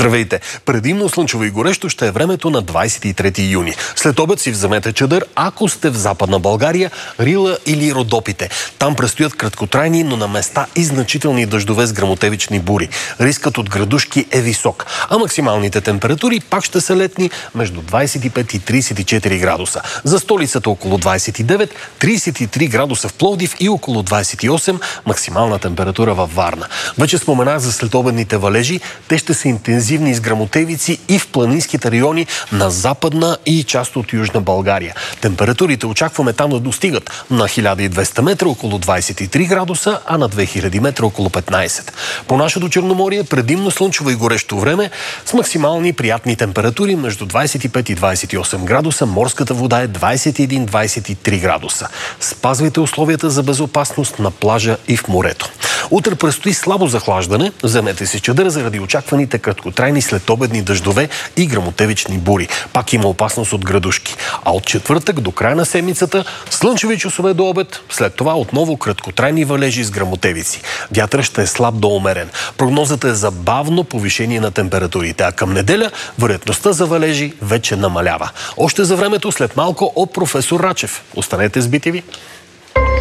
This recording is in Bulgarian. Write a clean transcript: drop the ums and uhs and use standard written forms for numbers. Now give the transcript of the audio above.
Здравейте! Предимно слънчево и горещо ще е времето на 23 юни. След обед си вземете чадър, ако сте в Западна България, Рила или Родопите. Там предстоят краткотрайни, но на места и значителни дъждове с гръмотевични бури. Рискът от градушки е висок, а максималните температури пак ще са летни между 25 и 34 градуса. За столицата около 29, 33 градуса в Пловдив и около 28 максимална температура във Варна. Вече споменах за следобедните валежи. Те ще са интензивни с гръмотевици и в планинските райони на Западна и част от Южна България. Температурите очакваме там да достигат на 1200 метра около 23 градуса, а на 2000 метра около 15. По нашето Черноморие предимно слънчево и горещо време с максимални приятни температури между 25 и 28 градуса. Морската вода е 21-23 градуса. Спазвайте условията за безопасност на плажа и в морето. Утре предстои слабо захлаждане. Вземете си чадър заради очакваните краткотрайни следобедни дъждове и гръмотевични бури. Пак има опасност от градушки. А от четвъртък до края на седмицата слънчеви часове до обед, след това отново краткотрайни валежи с гръмотевици. Вятърът ще е слаб до умерен. Прогнозата е за бавно повишение на температурите, а към неделя вероятността за валежи вече намалява. Още за времето след малко от професор Рачев. Останете с BTV.